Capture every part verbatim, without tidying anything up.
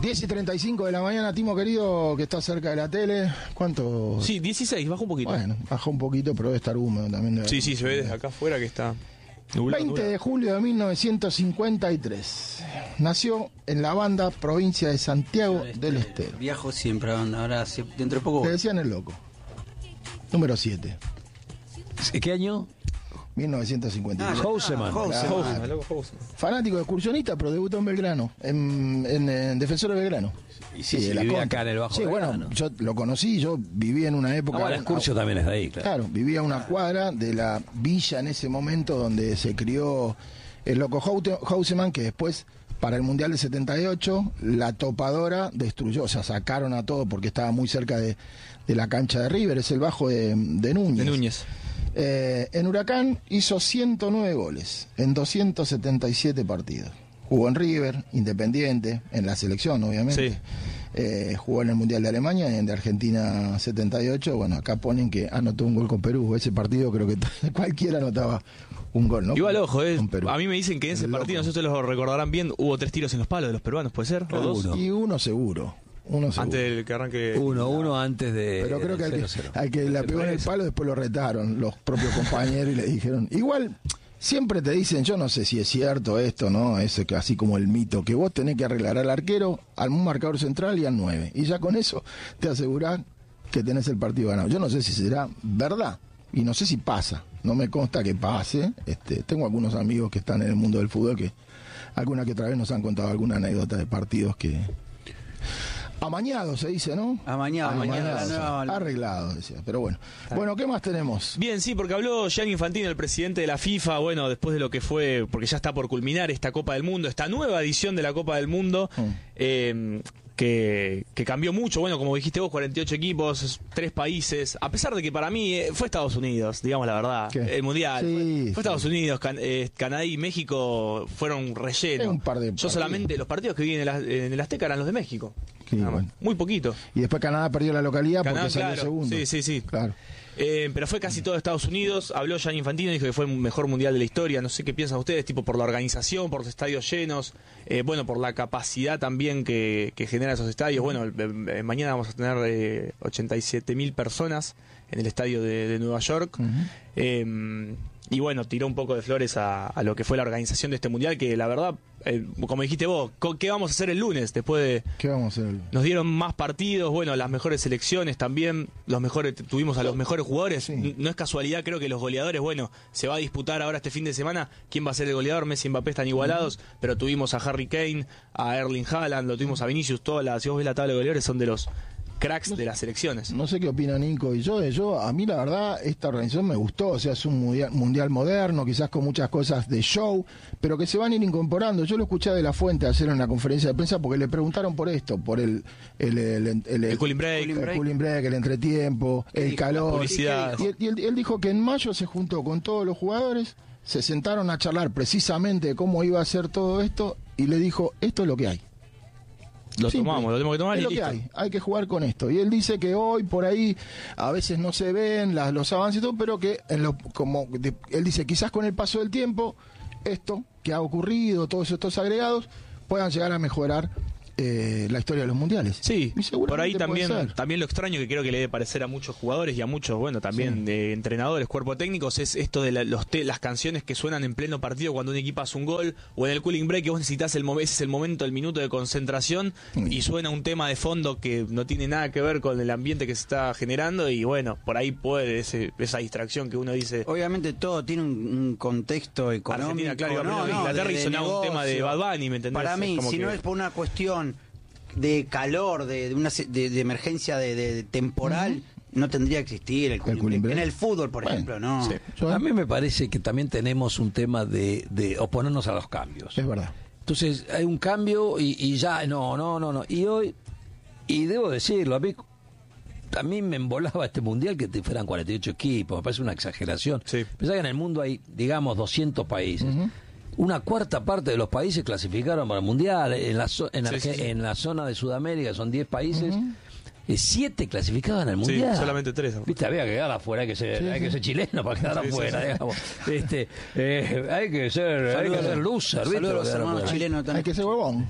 diez y treinta y cinco de la mañana, Timo querido, que está cerca de la tele. ¿Cuánto? Sí, dieciséis, bajó un poquito. Bueno, bajó un poquito, pero debe estar húmedo también. Debe sí, sí, se ve desde acá afuera que está... veinte de julio de mil novecientos cincuenta y tres. Nació en la Banda, provincia de Santiago este, del Estero. Viajo siempre a Banda, ahora dentro de poco. Le decían el loco. Número siete. ¿Qué año? mil novecientos cincuenta y tres. Ah, Houseman. Claro. Fanático de excursionista, pero debutó en Belgrano, en, en, en Defensor de Belgrano. Y sí, sí, sí, vivía acá en el Bajo Sí, Belgrano. Bueno, yo lo conocí, yo vivía en una época... Ah, bueno, Excursio también es de ahí, claro. Claro, vivía a una cuadra de la villa en ese momento donde se crió el loco Houseman, que después, para el Mundial de setenta y ocho, la topadora destruyó, o sea, sacaron a todo porque estaba muy cerca de, de la cancha de River, es el Bajo de, de Núñez. De Núñez. Eh, en Huracán hizo ciento nueve goles en doscientos setenta y siete partidos. Jugó en River, Independiente, en la selección obviamente. Sí. Eh, jugó en el Mundial de Alemania y en de Argentina setenta y ocho. Bueno, acá ponen que anotó un gol con Perú. Ese partido creo que cualquiera anotaba un gol, ¿no? Igual, ojo, eh, Con Perú. a mí me dicen que en ese El partido, loco. no sé si ustedes lo recordarán bien, hubo tres tiros en los palos de los peruanos, ¿puede ser? ¿O dos? Uno. Y uno seguro. Uno seguro. Antes del que arranque... Uno, uno antes de. Pero creo que al que, cero cero. al que la pegó en el palo después lo retaron los propios compañeros y le dijeron, igual siempre te dicen, yo no sé si es cierto esto, ¿no? Es que así como el mito, que vos tenés que arreglar al arquero, al marcador central y al nueve. Y ya con eso te asegurás que tenés el partido ganado. Yo no sé si será verdad y no sé si pasa. No me consta que pase. Este, tengo algunos amigos que están en el mundo del fútbol que alguna que otra vez nos han contado alguna anécdota de partidos que... Amañado se dice, ¿no? Amañado, Amañado, la nueva- arreglado, decía. Pero bueno. Bueno, ¿qué más tenemos? Bien, sí, porque habló Gianni Infantino, el presidente de la FIFA, bueno, después de lo que fue, porque ya está por culminar esta Copa del Mundo, esta nueva edición de la Copa del Mundo, Mm. eh, que, que cambió mucho, bueno, como dijiste vos, cuarenta y ocho equipos, tres países, a pesar de que para mí eh, fue Estados Unidos, digamos la verdad, ¿Qué? el Mundial, Sí, fue, fue sí. Estados Unidos, Can- eh, Canadá y México fueron rellenos. Es un par de Yo partidos. solamente, los partidos que vi en el, en el Azteca eran los de México, Sí, nada más. bueno. Muy poquito. Y después Canadá perdió la localidad Canadá, porque salió claro, segundo. sí, sí, sí. Claro. Eh, pero fue casi todo Estados Unidos. Habló Gianni Infantino, dijo que fue el mejor mundial de la historia. No sé qué piensan ustedes, tipo por la organización, por los estadios llenos, eh, bueno, por la capacidad también que, que genera esos estadios. Bueno, el- el- mañana vamos a tener eh, ochenta y siete mil personas en el estadio de, de Nueva York. Ujú. Eh, y bueno, tiró un poco de flores a, a lo que fue la organización de este mundial, que la verdad, eh, como dijiste vos, co- ¿qué vamos a hacer el lunes? Después de... ¿Qué vamos a hacer? Nos dieron más partidos, bueno, las mejores selecciones también, los mejores, tuvimos a los mejores jugadores. Sí. N- No es casualidad, creo que los goleadores, bueno, se va a disputar ahora este fin de semana quién va a ser el goleador. Messi y Mbappé están igualados, pero tuvimos a Harry Kane, a Erling Haaland, lo tuvimos a Vinicius, toda la, si vos ves la tabla de goleadores, son de los cracks de las selecciones. No sé qué opina Nico y yo. Yo, a mí la verdad, esta organización me gustó. O sea, es un mundial, mundial moderno, quizás con muchas cosas de show, pero que se van a ir incorporando. Yo lo escuché de La Fuente ayer en una conferencia de prensa porque le preguntaron por esto, por el el, el, el, el- El cooling break. el cooling break, el entretiempo, el dijo? calor. La publicidad. Y, él, y él- él dijo que en mayo se juntó con todos los jugadores, se sentaron a charlar precisamente de cómo iba a ser todo esto y le dijo, esto es lo que hay. Lo Simple. tomamos, lo tenemos que tomar Es y lo que listo. hay, hay que jugar con esto. Y él dice que hoy por ahí a veces no se ven las, los avances y todo, pero que en lo, como de- él dice, quizás con el paso del tiempo, esto que ha ocurrido, todos estos agregados, puedan llegar a mejorar eh, la historia de los mundiales. Sí, Y seguramente por ahí puede también, ser. también lo extraño que creo que le debe parecer a muchos jugadores y a muchos, bueno, también Sí. de entrenadores, cuerpo técnicos, es esto de la- los te- las canciones que suenan en pleno partido cuando un equipo hace un gol, o en el cooling break que vos necesitas el, mo- ese es el momento, el minuto de concentración, Sí. y suena un tema de fondo que no tiene nada que ver con el ambiente que se está generando, y bueno, por ahí puede ese- esa distracción que uno dice... Obviamente todo tiene un, un contexto económico. Argentina, claro, iba no, primero que no, Inglaterra de- y de sonaba un tema de negocio. Bad Bunny, ¿me entendés? Para Es mí, como si que- no es por una cuestión de calor, de, de una se- de, de emergencia de, de- de temporal, no tendría que existir el cooling cooling break. break. En el fútbol, por Bueno, ejemplo, no. sí. Yo- A mí me parece que también tenemos un tema de, de oponernos a los cambios. Es verdad. Entonces hay un cambio y, y ya, no, no, no, no. Y hoy, y debo decirlo, a mí, a mí me embolaba este mundial que te fueran cuarenta y ocho equipos, me parece una exageración. Sí. Pensá que en el mundo hay, digamos, doscientos países. Ujú. Una cuarta parte de los países clasificaron para el mundial. En la, zo- en, Sí, Arge- sí, sí. en la zona de Sudamérica son diez países. Ujú. eh, siete clasificaban al Sí, mundial. solamente tres. Viste, había que quedar afuera, hay que ser, Sí, hay sí. que ser chileno para quedar Sí, sí, afuera, sí. digamos. Este, eh, hay que ser, hay que ser loser, ¿viste? Saludos a los Para quedar hermanos afuera. chilenos Hay también. que ser huevón.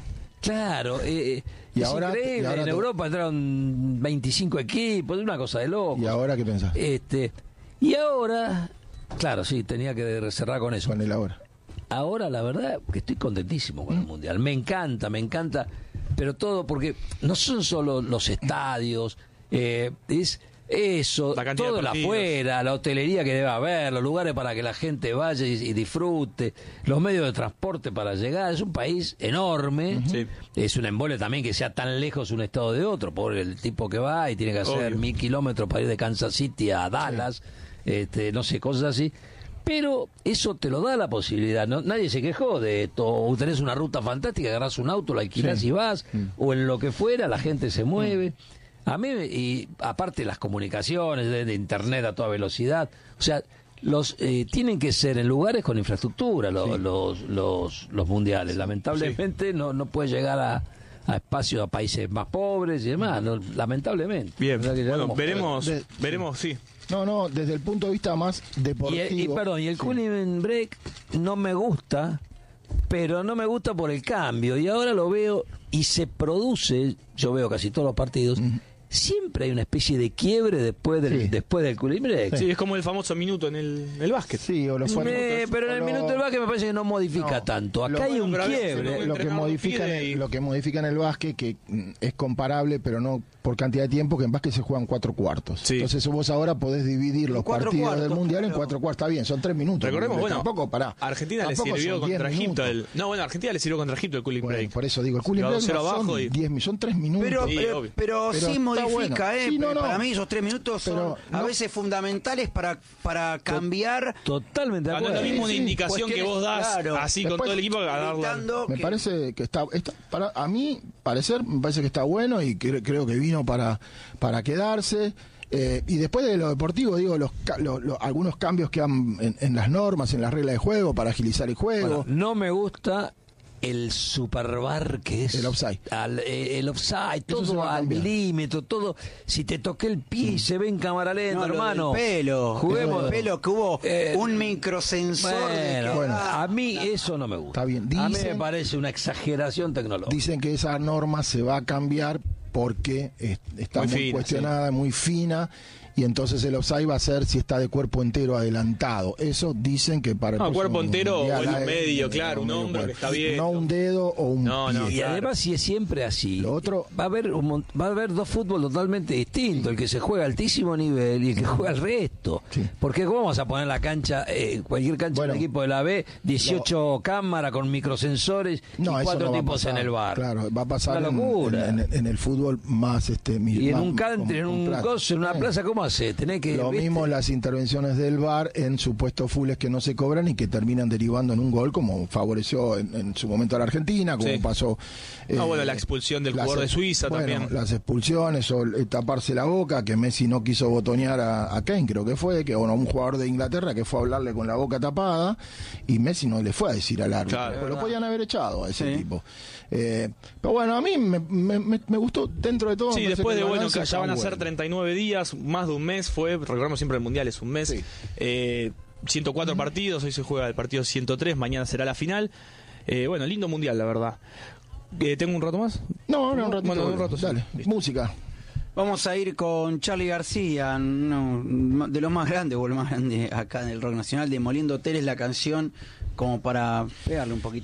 Claro, eh, Y es ahora- increíble. y ahora en te- Europa entraron veinticinco equipos, es una cosa de loco. ¿Y ahora qué pensás? Este, y ahora, claro, sí, tenía que cerrar con eso. Con él ahora. Ahora, la verdad, que estoy contentísimo con el Mundial. Me encanta, me encanta, pero todo porque no son solo los estadios, eh, es eso, La cantidad todo de el partidos. afuera, la hotelería que debe haber, los lugares para que la gente vaya y, y disfrute, los medios de transporte para llegar. Es un país enorme. Sí. Es un embole también que sea tan lejos un estado de otro, por el tipo que va y tiene que hacer Obvio. mil kilómetros para ir de Kansas City a Dallas, este, no sé, cosas así. Pero eso te lo da la posibilidad. ¿no? Nadie se quejó de esto. O tenés una ruta fantástica, agarrás un auto, lo alquilás Sí. y vas, o en lo que fuera, la gente se mueve. A mí, y aparte las comunicaciones, de, de internet a toda velocidad, o sea, los eh, tienen que ser en lugares con infraestructura los, los, los, los mundiales. Lamentablemente no, no puede llegar a, a espacios, a países más pobres y demás, no, lamentablemente. Bien, O sea que bueno, llegamos- veremos, de- veremos, sí. No, no, desde el punto de vista más Y, deportivo. el- y, perdón, y el Sí. cooling break no me gusta, pero no me gusta por el cambio. Y ahora lo veo y se produce, yo veo casi todos los partidos, siempre hay una especie de quiebre después del, Sí. después del cooling break. Sí, es como el famoso minuto en el, el básquet. Sí, o los cuatro Me- minutos, pero en el o minuto lo- del básquet me parece que no modifica No, tanto. Acá lo- hay bueno, un pero a veces quiebre. lo- lo que entrenador modifica en pide el, y- lo que modifica en el básquet que mm, es comparable pero no por cantidad de tiempo, que en básquet se juegan cuatro cuartos. Sí. Entonces vos ahora podés dividir los cuatro partidos cuartos, del mundial en claro. cuatro cuartos. Está bien, son tres minutos. Recordemos, bueno, tampoco pará. a Argentina le Tampoco sirvió son diez contra Egipto. minutos. El, no, bueno, a Argentina le sirvió contra Egipto el cooling Bueno, break. por eso digo, el cooling Iba break dos cero no abajo son y- diez, son tres minutos. Pero, Sí, pero, obvio. pero Pero sí está modifica, bueno. ¿eh? Sí, no, no. Para mí esos tres minutos son Pero a no- veces fundamentales para, para cambiar. Totalmente de Ah, no es acuerdo. lo mismo una Sí, indicación que cuestiones, vos das claro. así con Después, todo el equipo a darla. Gritando Me que- parece que está, está- para a mí parecer me parece que está bueno y cre- creo que vino para para quedarse. Eh, y después de lo deportivo, digo, los, ca- lo- lo- algunos cambios que han en, en las normas, en las reglas de juego, para agilizar el juego. Bueno, no me gusta el superbar que es El offside. al- eh, el offside, Eso se todo va a al cambiar. milímetro, todo. Si te toqué el pie y se ve en cámara lenta, No, lo hermano. del pelo. Juguemos. El pelo que hubo Eh, un microsensor de que- Bueno, Bueno. a mí eso no me gusta. Está bien. a mí me Dicen- parece una exageración tecnológica. Dicen que esa norma se va a cambiar porque eh, está Muy muy, fina, cuestionada, muy fina, y entonces el offside va a ser si está de cuerpo entero adelantado. Eso dicen que para el No, próximo cuerpo entero mundial o en un hay- medio, claro, un medio hombro que cuerpo. está bien. No un dedo o un No, pie. no, Y claro. además, si es siempre así, Lo otro- va a haber un mon- va a haber dos fútbol totalmente distintos, el que se juega a altísimo nivel y el que juega al resto. Sí. Porque ¿cómo vamos a poner la cancha, eh, cualquier cancha Bueno, del equipo de la B, dieciocho cámaras con microsensores No, y eso cuatro no va a tipos pasar. en el bar? Claro, va a pasar Una en, locura. en- en- en el fútbol más este mi- Y en más- un country, en con- un con plaza. coso, en una Sí. plaza, ¿cómo hace? Tenés que Lo ¿viste? mismo las intervenciones del V A R en supuestos fulls que no se cobran y que terminan derivando en un gol, como favoreció en, en su momento a la Argentina, como Sí. pasó. Ah, bueno, la expulsión del las- jugador de Suiza bueno, también. Las expulsiones o el taparse la boca, que Messi no quiso botonear a, a Kane, creo que fue, que bueno, un jugador de Inglaterra que fue a hablarle con la boca tapada y Messi no le fue a decir al árbitro. Claro. Pues lo podían haber echado a ese Sí. tipo. Eh, pero bueno, a mí me, me- me- me gustó dentro de todo. me Sí, parece después que de el bueno, balance que está ya van a bueno. ser treinta y nueve días, más de un mes fue, recordemos siempre el Mundial es un mes, Sí. eh, ciento cuatro partidos, hoy se juega el partido ciento tres, mañana será la final. Eh, bueno, lindo Mundial, la verdad. Eh, ¿Tengo un rato más? No, ahora un ratito. Bueno, un rato, sí. Dale, Listo. música. Vamos a ir con Charly García, uno de los más grandes, o el más grande acá en el rock nacional, Demoliendo Hoteles, la canción como para pegarle un poquito.